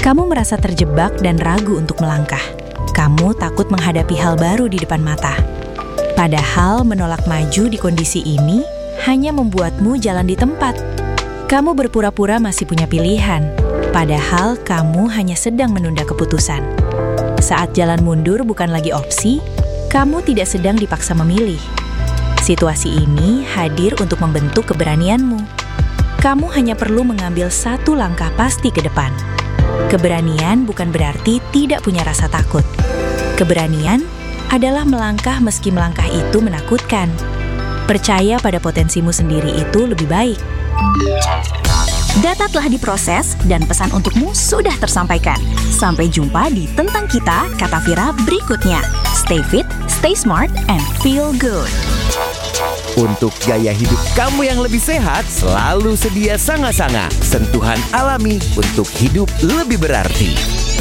Kamu merasa terjebak dan ragu untuk melangkah. Kamu takut menghadapi hal baru di depan mata. Padahal menolak maju di kondisi ini hanya membuatmu jalan di tempat. Kamu berpura-pura masih punya pilihan, padahal kamu hanya sedang menunda keputusan. Saat jalan mundur bukan lagi opsi, kamu tidak sedang dipaksa memilih. Situasi ini hadir untuk membentuk keberanianmu. Kamu hanya perlu mengambil satu langkah pasti ke depan. Keberanian bukan berarti tidak punya rasa takut. Keberanian adalah melangkah meski melangkah itu menakutkan. Percaya pada potensimu sendiri itu lebih baik. Data telah diproses dan pesan untukmu sudah tersampaikan. Sampai jumpa di Tentang Kita Kata Vira berikutnya. Stay fit, stay smart, and feel good. Untuk gaya hidup kamu yang lebih sehat, selalu sedia Sanga-Sanga, sentuhan alami untuk hidup lebih berarti.